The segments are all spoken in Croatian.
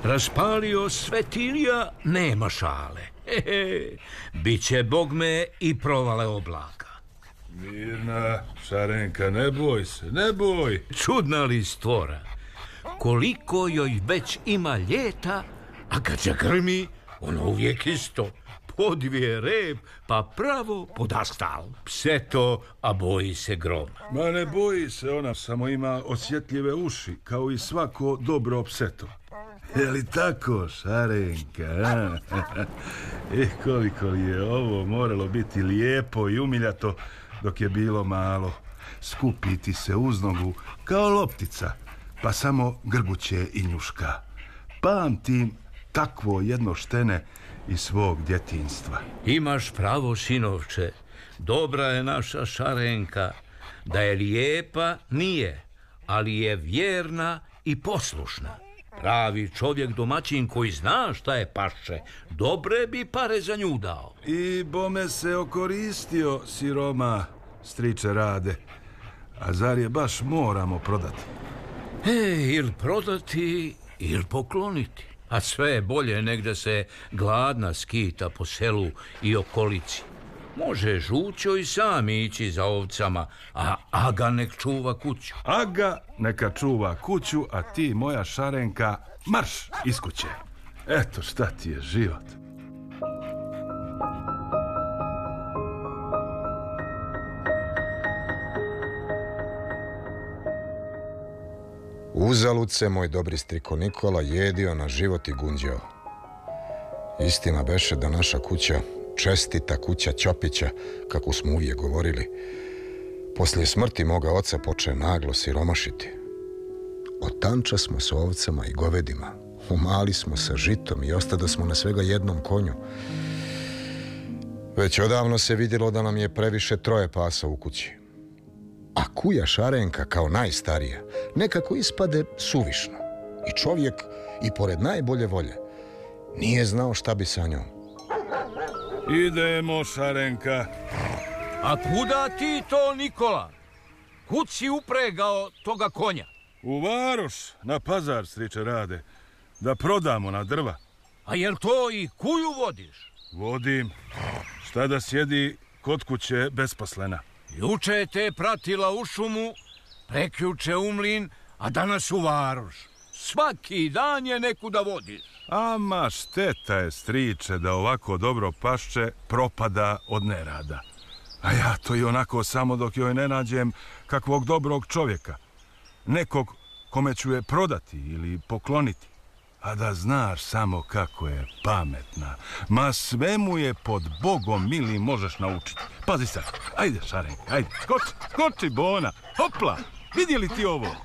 Raspalio svetilja, nema šale. Biće bogme i provale oblaka. Mirna, Šarenka, ne boj se, ne boj. Čudna li stvora? Koliko joj već ima ljeta, a kad se grmi, ono uvijek isto. Podvije rep, pa pravo podastal. Pse to, a boji se groma. Ma ne boji se, ona samo ima osjetljive uši, kao i svako dobro pseto. Je li tako, Šarenka? Koliko li je ovo moralo biti lijepo i umiljato dok je bilo malo. Skupiti se uz nogu kao loptica, pa samo grbuće i njuška. Pamtim takvo jedno štene iz svog djetinjstva. Imaš pravo, sinovče. Dobra je naša Šarenka. Da je lijepa, nije, ali je vjerna i poslušna. Pravi čovjek domaćin koji zna šta je pašče, dobre bi pare za nju dao. I bome se okoristio, siroma, striče Rade. A zar je baš moramo prodati? Ili prodati, ili pokloniti. A sve je bolje negde se gladna skita po selu i okolici. Može Žućo i sam ići za ovcama, a Aga nek čuva kuću. Aga neka čuva kuću, a ti, moja Šarenka, marš iz kuće. Eto šta ti je život. Uzalud se moj dobri striko Nikola jedio na život i gunđao. Istina beše da naša kuća, čestita kuća Ćopića, kako smo uvijek govorili, poslije smrti moga oca poče naglo siromašiti. Otanča smo s ovcama i govedima, umali smo sa žitom i ostada smo na svega jednom konju. Već odavno se vidjelo da nam je previše 3 pasa u kući. A kuja Šarenka kao najstarija nekako ispade suvišno. I čovjek, i pored najbolje volje, nije znao šta bi sa njom. Idemo, Šarenka. A kuda ti to, Nikola? Kud si upregao toga konja? U Varoš, na pazar, striče Rade, da prodamo na drva. A jel to i kuju vodiš? Vodim. Šta da sjedi kod kuće besposlena? Juče te pratila u šumu, prekjuče u mlin, a danas u Varoš. Svaki dan je nekuda vodiš. Ama šteta je, striče, da ovako dobro pašče propada od nerada. A ja to i onako samo dok joj ne nađem kakvog dobrog čovjeka. Nekog kome ću je prodati ili pokloniti. A da znaš samo kako je pametna. Ma sve mu je pod Bogom milim možeš naučiti. Pazi sad, ajde Šarenka, ajde, skoči Bona, hopla, vidjeli ti ovo?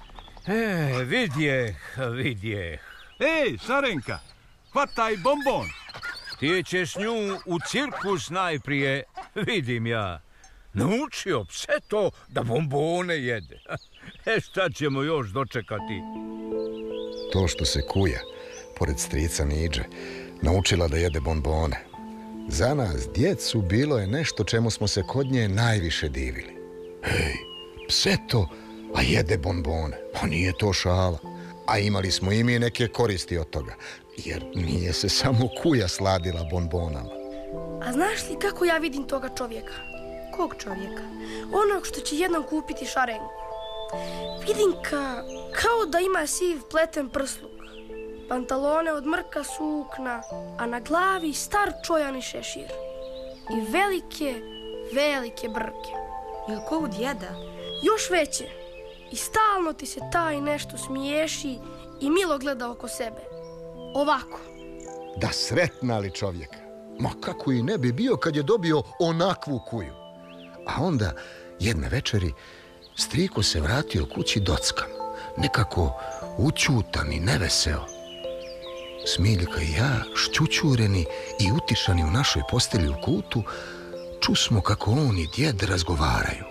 Vidjeh. Ej, Šarenka, hvataj bombon. Ti ćeš nju u cirkus najprije, vidim ja. Naučio pse to da bombone jede. Šta ćemo još dočekati? To što se kuja, pored strica Niđe, naučila da jede bonbone. Za nas, djecu, bilo je nešto čemu smo se kod nje najviše divili. Hej, pse to, a jede bonbone. Pa nije to šala. A imali smo i mi neke koristi od toga, jer nije se samo kuja sladila bonbonama. A znaš li kako ja vidim toga čovjeka? Kog čovjeka? Onog što će jednom kupiti Šarenku. Vidim kao da ima siv pleten prsluk, pantalone od mrka sukna, a na glavi star čojani šešir i velike brke. Jel ko u djeda? Još veće. I stalno ti se taj nešto smiješi i milo gleda oko sebe. Ovako. Da sretna li čovjeka? Ma kako i ne bi bio kad je dobio onakvu kuju. A onda jedne večeri striko se vratio kući dockan, nekako učutan i neveseo. Smiljka i ja, šćućureni i utišani u našoj postelji u kutu, čusmo kako on i djed razgovaraju.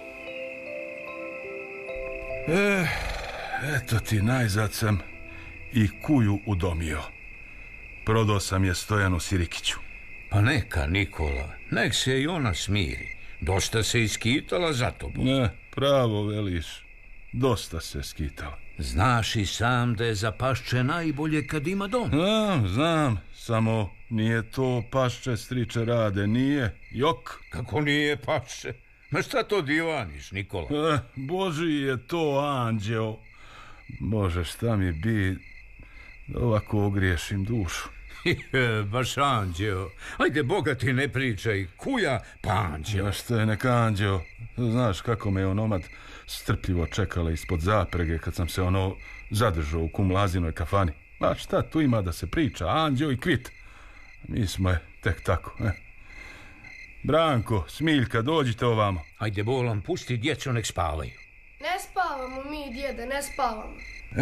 Eto ti, najzad sam i kuju udomio. Prodao sam je Stojanu Sirikiću. Pa neka, Nikola, nek se i ona smiri. Dosta se iskitala za tobom. Ne, pravo veliš. Dosta se skitala. Znaš i sam da je za pašče najbolje kad ima dom. Znam, samo nije to pašče, striče Rade, nije, jok. Kako nije pašče? Ma šta to divaniš, Nikola? Boži je to anđeo. Bože, šta mi bi da ovako ogriješim dušu. Baš anđeo. Ajde, Boga ti ne pričaj. Kuja, pa anđeo. Ja što je neka anđeo. Znaš kako me je onomad strpljivo čekala ispod zaprege kad sam se zadržao u Kumlazinoj kafani. A šta tu ima da se priča, anđeo i kvit. Mi smo je tek tako. Branko, Smiljka, dođite ovamo. Ajde, bolam, pusti djecu, nek spavaju. Ne spavamo mi, djede, ne spavamo.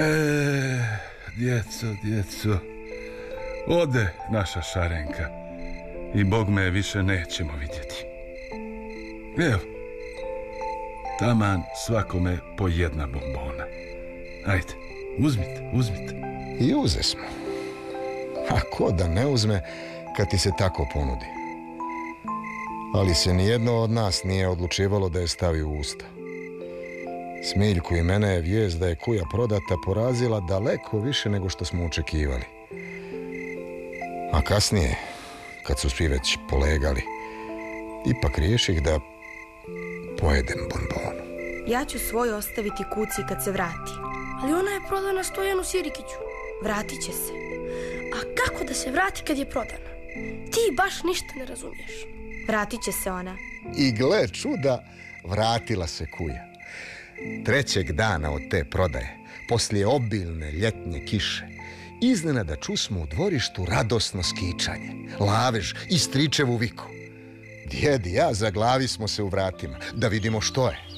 Djeco. Ode naša Šarenka i Bog me više nećemo vidjeti. Evo, taman svakome po jedna bombona. Ajde, uzmite. I uze smo. A ko da ne uzme kad ti se tako ponudi? Ali se nijedno od nas nije odlučivalo da je stavi u usta. Smiljku i mene je vijest da je kuja prodata porazila daleko više nego što smo očekivali. A kasnije, kad su svi već polegali, ipak riješih da pojedem bonbonu. Ja ću svoju ostaviti kuci kad se vrati. Ali ona je prodana Stojanu Sirikiću. Vratit će se. A kako da se vrati kad je prodana? Ti baš ništa ne razumiješ. Vratit će se ona. I gle čuda, vratila se kuja. 3. dana od te prodaje, poslije obilne ljetnje kiše, iznenada čusmo u dvorištu radosno skičanje, lavež i stričevu viku. Djed i ja zaglavi smo se u vratima, da vidimo što je.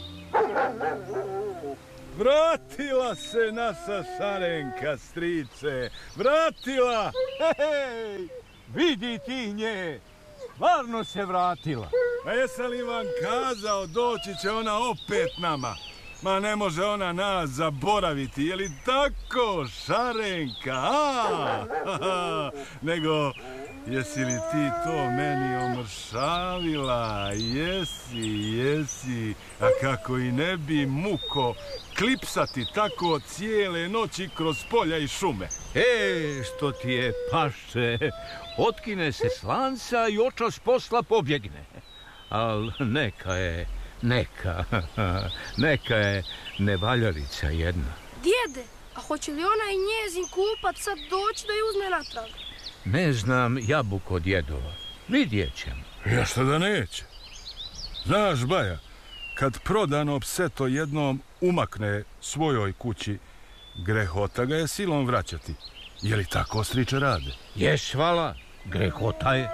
Vratila se naša Šarenka, strice, vratila! Hej, vidi ti nje, stvarno se vratila. A jesam li vam kazao, doći će ona opet nama? Ma ne može ona nas zaboraviti, je li tako, Šarenka, Nego, jesi li ti to meni omršavila? Jesi, a kako i ne bi muko klipsati tako cijele noći kroz polja i šume. Što ti je, pašče, otkine se s lanca i očas posla pobjegne. Al neka je nevaljarica jedna. Djede, a hoće li ona i njezin kupac sad doći da ju uzme natrag? Ne znam, Jabuko djedova. Vidjet ćemo. Ja šta da neće. Znaš, Baja, kad prodano pseto jednom umakne svojoj kući, grehota ga je silom vraćati. Je li tako, striče Rade? Jes, hvala, grehota je.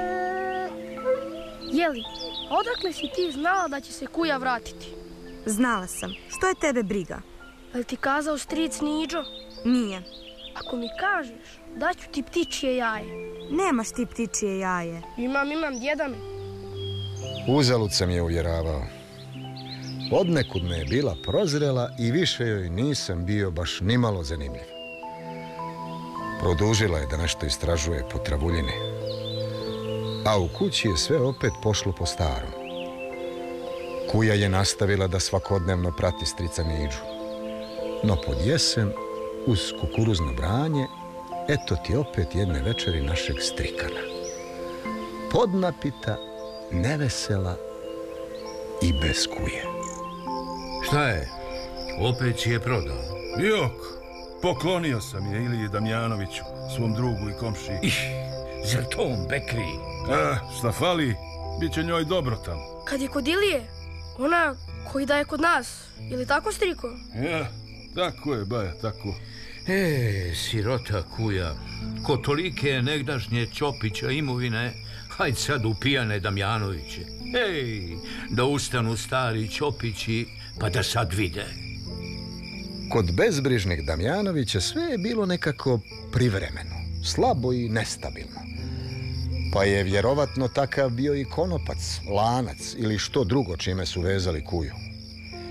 Jeli, odakle si ti znala da će se kuja vratiti? Znala sam. Što je tebe briga? Je li ti kazao stric Niđo? Nije. Ako mi kažeš, daću ti ptičje jaje. Nemaš ti ptičje jaje. Imam, djeda mi. Uzalud sam je uvjeravao. Odnekud me je bila prozrela i više joj nisam bio baš nimalo zanimljiv. Produžila je da nešto istražuje po travuljini. A u kući je sve opet pošlo po starom. Kuja je nastavila da svakodnevno prati strica Niđu. No pod jesen, uz kukuruzno branje, eto ti opet jedne večeri našeg strikana. Podnapita, nevesela i bez kuje. Šta je? Opet si je prodao? Jok, poklonio sam je Iliji Damjanoviću, svom drugu i komšiji. Zar to on bekri? Šta fali, bit će njoj dobro tamo. Kad je kod Ilije, ona koji daje kod nas, je li tako, striko? Ja, tako je, Baja, tako. Sirota kuja, ko tolike negdašnje Ćopića imovine, hajde sad u pijane Damjanoviće. Da ustanu stari Ćopići, pa da sad vide. Kod bezbrižnih Damjanovića sve je bilo nekako privremeno, slabo i nestabilno. Pa je vjerovatno takav bio i konopac, lanac ili što drugo čime su vezali kuju.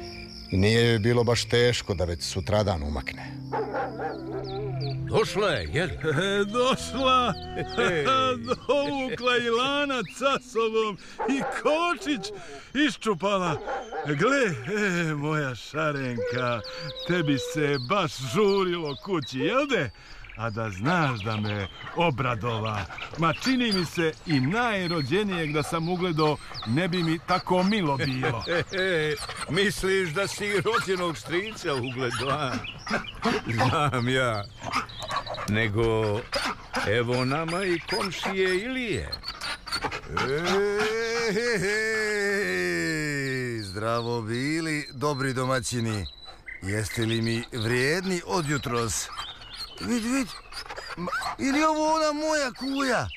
I nije joj bilo baš teško da već sutradan umakne. Došla je, jel? Došla, dovukla i lanac sa sobom i kočić iščupala. Gle, moja šarenka, tebi se baš žurilo kući, jel de? A da znaš da me obradova. Ma čini mi se i najrođenijeg da sam ugledao, ne bi mi tako milo bilo. Misliš da si rođenog strica ugledao, a? Znam ja. Nego, evo nama i komšije Ilije. Zdravo bili, dobri domaćini. Jeste li mi vrijedni od jutros? Vid, ili ovo ona moja kuja?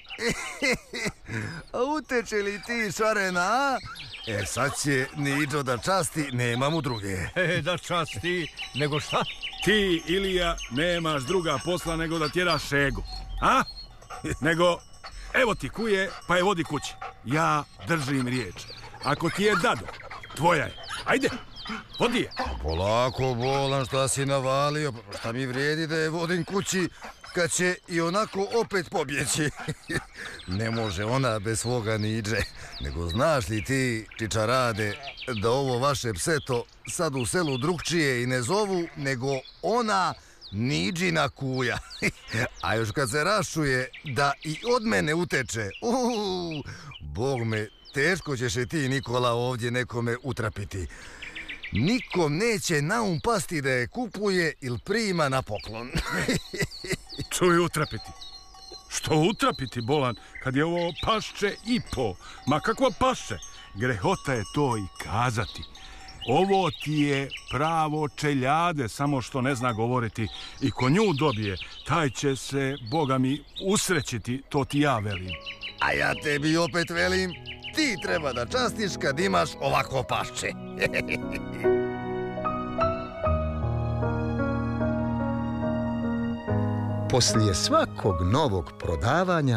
A uteče li ti, Šarena, a? Sad će Niđo da časti, nema mu druge. Da časti, nego šta? Ti, Ilija, nemaš druga posla nego da tjeraš šegu, a? Nego, evo ti kuje, pa je vodi kući. Ja držim riječ. Ako ti je dado, tvoja je. Ajde, vodi je. Polako, bolan, šta si navalio? Šta mi vrijedi da je vodim kući kad će i onako opet pobjeći? Ne može ona bez svoga Niđe. Nego znaš li ti, čičarade, da ovo vaše pseto sad u selu drugčije i ne zovu, nego ona Niđina kuja. A još kad se raščuje da i od mene uteče, Bog me, teško ćeš je ti, Nikola, ovdje nekome utrapiti. Nikom neće na um pasti da je kupuje ili prima na poklon. Čuj, utrapiti. Što utrapiti, bolan, kad je ovo pašče i po? Ma kakva pašče? Grehota je to i kazati. Ovo ti je pravo čeljade, samo što ne zna govoriti. I ko nju dobije, taj će se, Boga mi, usrećiti, to ti ja velim. A ja tebi opet velim, ti treba da častiš kad imaš ovako pašče. Poslije svakog novog prodavanja